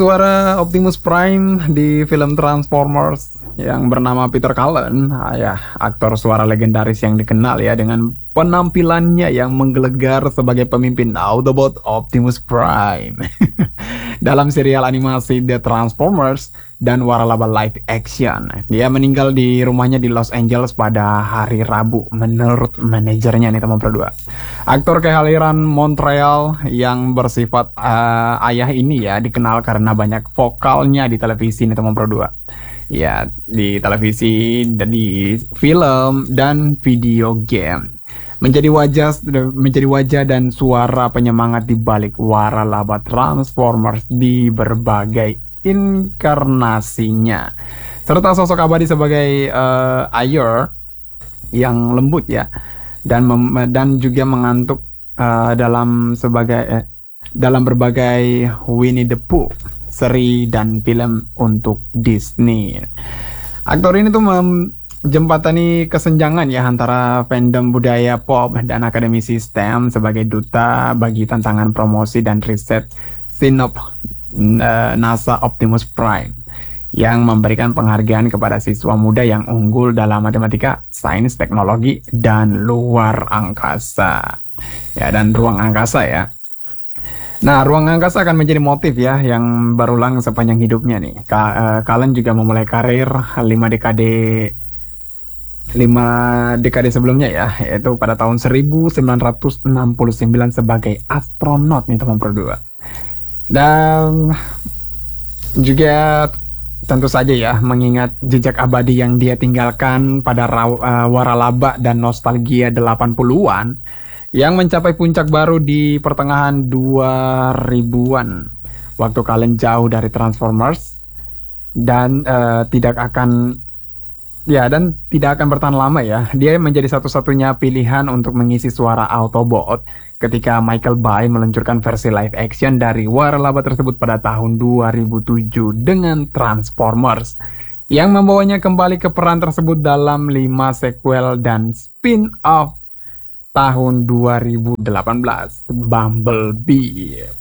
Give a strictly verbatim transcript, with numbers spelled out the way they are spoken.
Suara Optimus Prime di film Transformers yang bernama Peter Cullen, ah, ya, aktor suara legendaris yang dikenal ya dengan penampilannya yang menggelegar sebagai pemimpin Autobot Optimus Prime dalam serial animasi The Transformers dan waralaba live action. Dia meninggal di rumahnya di Los Angeles pada hari Rabu menurut manajernya nih teman berdua. Aktor kelahiran Montreal yang bersifat uh, ayah ini ya dikenal karena banyak vokalnya di televisi nih teman berdua. Ya, di televisi, di film dan video game. Menjadi wajah menjadi wajah dan suara penyemangat di balik waralaba Transformers di berbagai inkarnasinya. Serta sosok abadi sebagai uh, Ayer yang lembut ya dan mem dan juga mengantuk uh, dalam sebagai eh, dalam berbagai Winnie the Pooh seri dan film untuk Disney. Aktor ini tuh menjembatani kesenjangan ya antara fandom budaya pop dan akademisi STEM sebagai duta bagi tantangan promosi dan riset Sinop uh, NASA Optimus Prime yang memberikan penghargaan kepada siswa muda yang unggul dalam matematika, sains, teknologi, dan luar angkasa. Ya, dan ruang angkasa ya. Nah, ruang angkasa akan menjadi motif ya yang berulang sepanjang hidupnya nih. Ka uh, Cullen juga memulai karir lima dekade lima dekade sebelumnya ya, yaitu pada tahun seribu sembilan ratus enam puluh sembilan sebagai astronot nih teman berdua. Dan juga tentu saja ya mengingat jejak abadi yang dia tinggalkan pada uh, waralaba dan nostalgia delapan puluhan yang mencapai puncak baru di pertengahan dua ribuan. Waktu kalian jauh dari Transformers dan uh, tidak akan ya dan tidak akan bertahan lama ya. Dia menjadi satu-satunya pilihan untuk mengisi suara Autobot ketika Michael Bay meluncurkan versi live action dari waralaba tersebut pada tahun dua ribu tujuh dengan Transformers yang membawanya kembali ke peran tersebut dalam lima sequel dan spin-off tahun dua ribu delapan belas, Bumblebee.